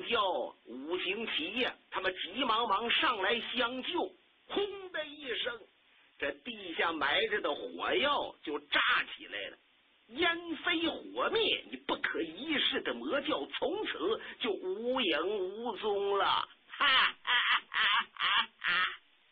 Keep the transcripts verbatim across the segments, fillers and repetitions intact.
叫五行旗呀，他们急忙忙上来相救，轰的一声，这地下埋着的火药就炸起来了，烟飞火灭，你不可一世的魔教从此就无影无踪了。哈哈哈哈哈！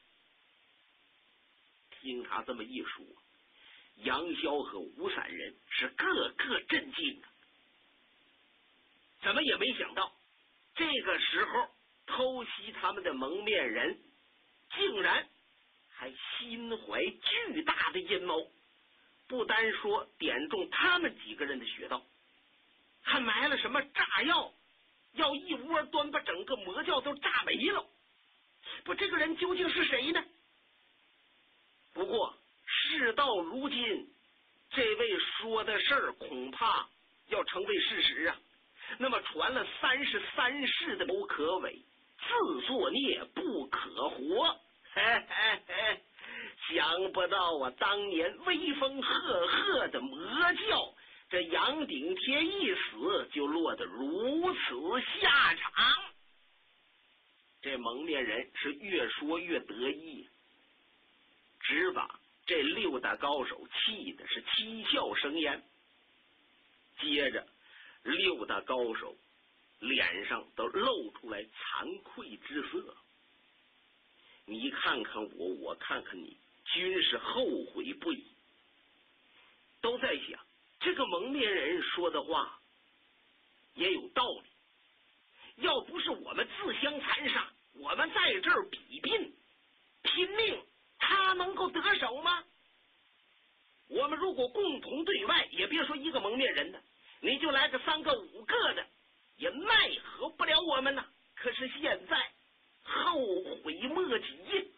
听他这么一说，杨逍和吴散人是个个震惊啊！怎么也没想到，这个时候偷袭他们的蒙面人，竟然还心怀巨大的阴谋。不单说点中他们几个人的穴道，还埋了什么炸药，要一窝端把整个魔教都炸没了。不，这个人究竟是谁呢？不过事到如今，这位说的事儿恐怕要成为事实啊。那么传了三十三世的不可违，自作孽不可活。嘿嘿嘿，想不到啊，当年威风赫赫的魔教，这杨顶天一死就落得如此下场。这蒙面人是越说越得意，只把这六大高手气的是七窍生烟。接着六大高手脸上都露出来惭愧之色，你看看我，我看看你，均是后悔不已，都在想这个蒙面人说的话也有道理，要不是我们自相残杀，我们在这儿比拼拼命，他能够得手吗？我们如果共同对外，也别说一个蒙面人的，你就来个三个五个的，也奈何不了我们呐。可是现在后悔莫及，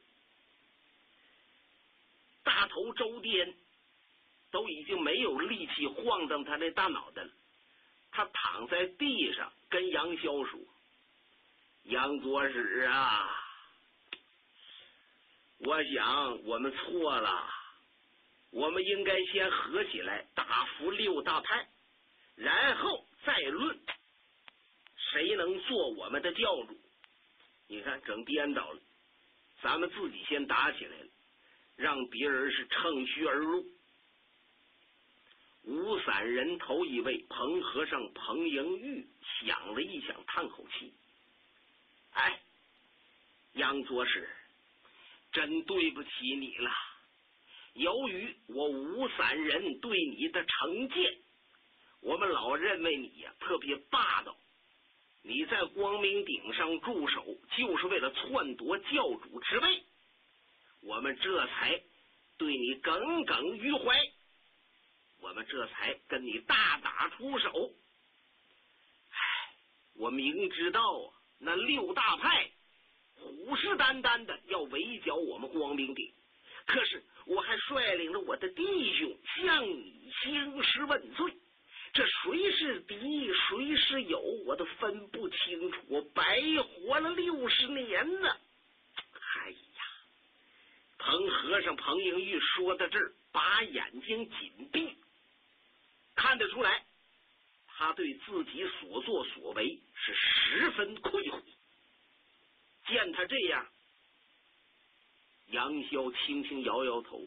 大头周颠都已经没有力气晃荡他那大脑袋了。他躺在地上跟杨逍说：杨左使啊，我想我们错了，我们应该先合起来打服六大派，然后再论谁能做我们的教主。你看整颠倒了，咱们自己先打起来了，让别人是乘虚而入。五散人头一位彭和尚彭莹玉想了一想，叹口气：哎，杨左使，真对不起你了。由于我五散人对你的成见，我们老认为你呀、啊、特别霸道，你在光明顶上驻守就是为了篡夺教主之位，我们这才对你耿耿于怀，我们这才跟你大打出手。唉，我明知道啊，那六大派虎视眈眈的要围剿我们光明顶，可是我还率领着我的弟兄向你兴师问罪，这谁是敌谁是友我都分不清楚，我白活了六十年呢。哎呀，彭和尚彭莹玉说到这儿，把眼睛紧闭，看得出来他对自己所作所为是十分愧悔。见他这样，杨逍轻轻摇摇头：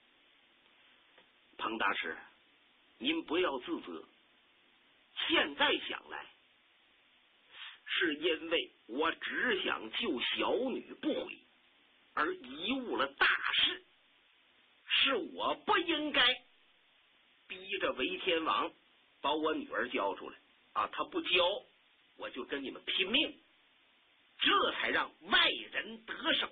彭大师，您不要自责，现在想来，是因为我只想救小女不悔，而贻误了大事，是我不应该逼着韦天王把我女儿交出来啊！他不交，我就跟你们拼命，这才让外人得手。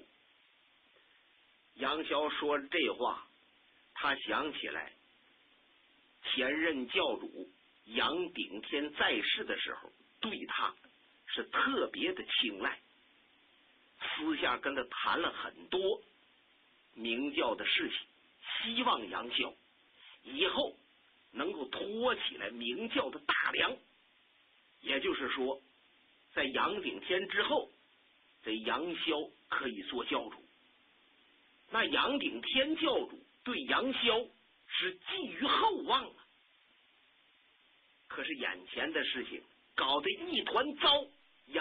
杨逍说这话，他想起来前任教主杨顶天在世的时候，对他是特别的青睐，私下跟他谈了很多明教的事情，希望杨逍以后能够托起来明教的大梁。也就是说，在杨顶天之后，这杨逍可以做教主。那杨顶天教主对杨逍是寄予厚望啊。可是眼前的事情搞得一团糟，